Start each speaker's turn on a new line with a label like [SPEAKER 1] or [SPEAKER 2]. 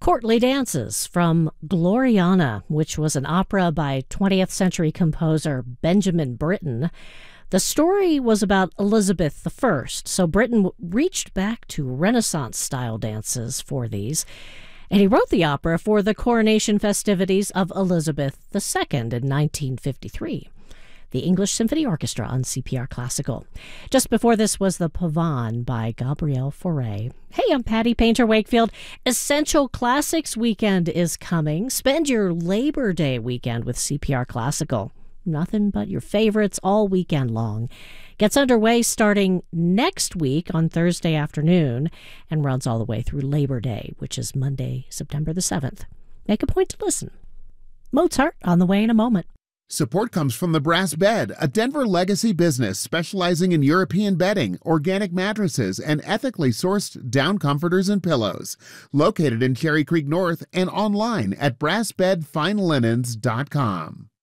[SPEAKER 1] Courtly Dances from Gloriana, which was an opera by 20th century composer Benjamin Britten. The story was about Elizabeth I, so Britten reached back to Renaissance-style dances for these, and he wrote the opera for the coronation festivities of Elizabeth II in 1953. The English Symphony Orchestra on CPR Classical. Just before this was the Pavane by Gabrielle Fauré. Hey, I'm Patty Painter Wakefield. Essential Classics weekend is coming. Spend your Labor Day weekend with CPR Classical. Nothing but your favorites all weekend long. Gets underway starting next week on Thursday afternoon and runs all the way through Labor Day, which is Monday, September the 7th. Make a point to listen. Mozart on the way in a moment.
[SPEAKER 2] Support comes from the Brass Bed, a Denver legacy business specializing in European bedding, organic mattresses, and ethically sourced down comforters and pillows. Located in Cherry Creek North and online at brassbedfinelinens.com.